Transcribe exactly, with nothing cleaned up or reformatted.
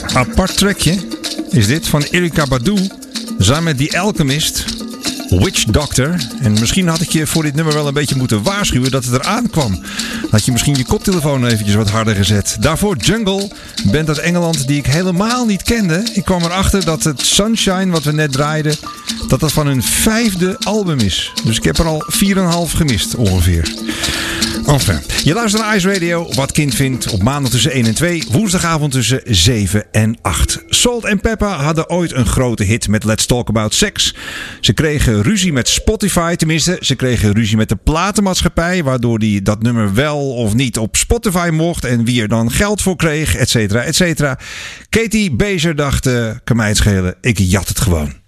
Apart trackje is dit van Erykah Badu samen met The Alchemist, Witch Doctor. En misschien had ik je voor dit nummer wel een beetje moeten waarschuwen dat het eraan kwam. Had je misschien je koptelefoon eventjes wat harder gezet. Daarvoor Jungle, een band uit Engeland die ik helemaal niet kende. Ik kwam erachter dat het Sunshine wat we net draaiden, dat dat van hun vijfde album is. Dus ik heb er al vier en een half gemist ongeveer. Enfin, je luistert naar Ice Radio, wat kind vindt, op maandag tussen één en twee, woensdagavond tussen zeven en acht. Salt en Pepper hadden ooit een grote hit met Let's Talk About Sex. Ze kregen ruzie met Spotify, tenminste, ze kregen ruzie met de platenmaatschappij, waardoor die dat nummer wel of niet op Spotify mocht en wie er dan geld voor kreeg, et cetera, et cetera. Katie Bezer dacht, uh, kan mij het schelen, ik jat het gewoon.